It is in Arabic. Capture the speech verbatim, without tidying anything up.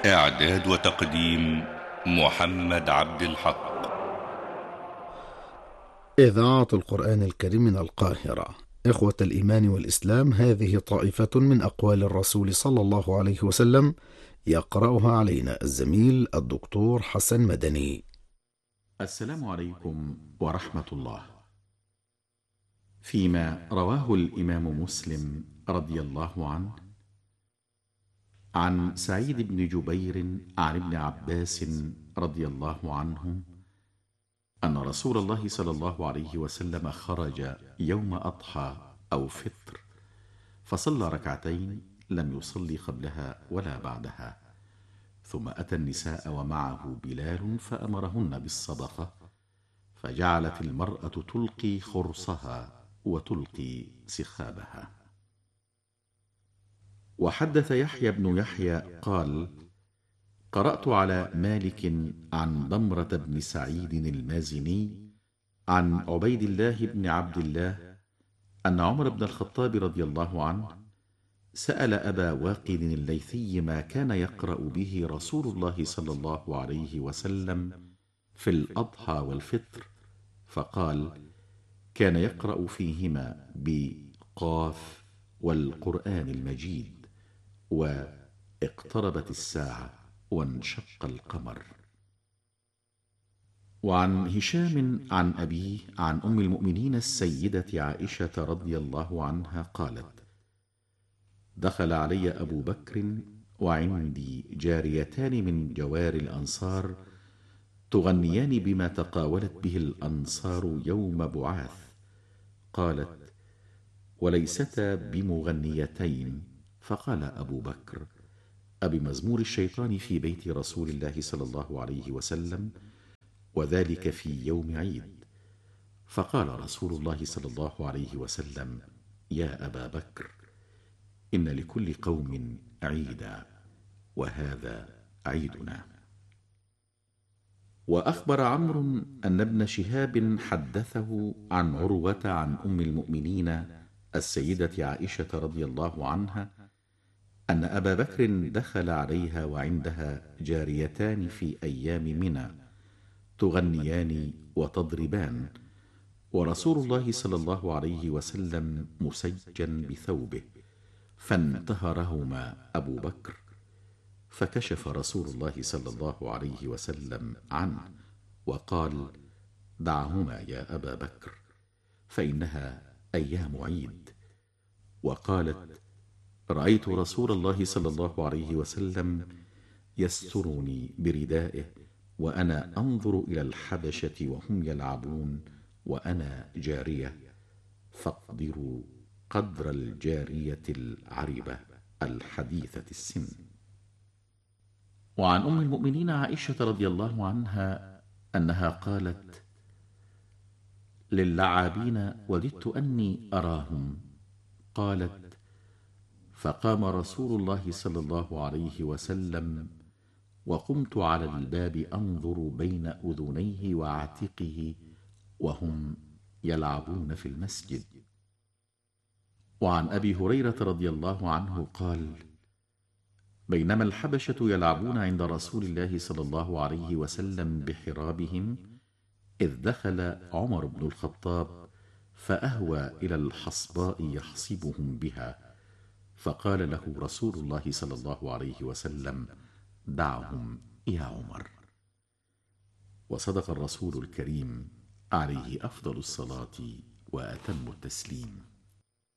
إعداد وتقديم محمد عبد الحق. إذاعة القرآن الكريم من القاهرة. إخوة الإيمان والإسلام، هذه طائفة من أقوال الرسول صلى الله عليه وسلم يقرأها علينا الزميل الدكتور حسن مدني. السلام عليكم ورحمة الله. فيما رواه الإمام مسلم رضي الله عنه عن سعيد بن جبير عن ابن عباس رضي الله عنه أن رسول الله صلى الله عليه وسلم خرج يوم أضحى أو فطر فصلى ركعتين لم يصلي قبلها ولا بعدها، ثم أتى النساء ومعه بلال فأمرهن بالصدقة، فجعلت المرأة تلقي خرصها وتلقي سخابها. وحدث يحيى بن يحيى قال: قرأت على مالك عن ضمرة بن سعيد المازني عن عبيد الله بن عبد الله أن عمر بن الخطاب رضي الله عنه سأل أبا واقد الليثي ما كان يقرأ به رسول الله صلى الله عليه وسلم في الأضحى والفطر، فقال: كان يقرأ فيهما بقاف والقرآن المجيد واقتربت الساعة وانشق القمر. وعن هشام عن أبيه عن أم المؤمنين السيدة عائشة رضي الله عنها قالت: دخل علي أبو بكر وعندي جاريتان من جوار الأنصار تغنيان بما تقاولت به الأنصار يوم بعاث. قالت: وليستا بمغنيتين. فقال أبو بكر: أبمزمور الشيطان في بيت رسول الله صلى الله عليه وسلم، وذلك في يوم عيد. فقال رسول الله صلى الله عليه وسلم: يا أبا بكر، إن لكل قوم عيدا وهذا عيدنا. وأخبر عمرو أن ابن شهاب حدثه عن عروة عن أم المؤمنين السيدة عائشة رضي الله عنها أن أبا بكر دخل عليها وعندها جاريتان في أيام منى تغنيان وتضربان، ورسول الله صلى الله عليه وسلم مسجا بثوبه، فانتهرهما أبو بكر، فكشف رسول الله صلى الله عليه وسلم عنه وقال: دعهما يا أبا بكر، فإنها أيام عيد. وقالت: رأيت رسول الله صلى الله عليه وسلم يسترني بردائه وأنا أنظر إلى الحبشة وهم يلعبون وأنا جارية، فاقدروا قدر الجارية العربة الحديثة السن. وعن أم المؤمنين عائشة رضي الله عنها أنها قالت: للعابين وددت أني أراهم. قالت: فقام رسول الله صلى الله عليه وسلم وقمت على الباب أنظر بين أذنيه وعاتقه وهم يلعبون في المسجد. وعن أبي هريرة رضي الله عنه قال: بينما الحبشة يلعبون عند رسول الله صلى الله عليه وسلم بحرابهم، إذ دخل عمر بن الخطاب فأهوى إلى الحصباء يحصبهم بها، فقال له رسول الله صلى الله عليه وسلم: دعهم يا عمر. وصدق الرسول الكريم عليه أفضل الصلاة وأتم التسليم.